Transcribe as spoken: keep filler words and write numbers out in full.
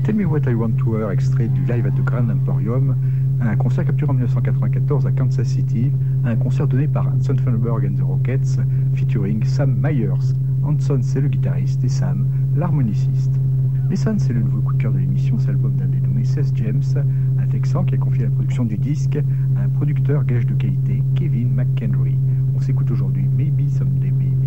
Tell Me What I Want to Hear, extrait du Live at the Grand Emporium, un concert capturé en dix-neuf cent quatre-vingt-quatorze à Kansas City, un concert donné par Hanson Funderburg and the Rockets, featuring Sam Myers. Hanson, c'est le guitariste, et Sam, l'harmoniciste. Les Sons, c'est le nouveau coup de cœur de l'émission, c'est l'album d'un dénommé Seth James, un Texan qui a confié la production du disque à un producteur gage de qualité, Kevin McHenry. On s'écoute aujourd'hui Maybe Someday Baby.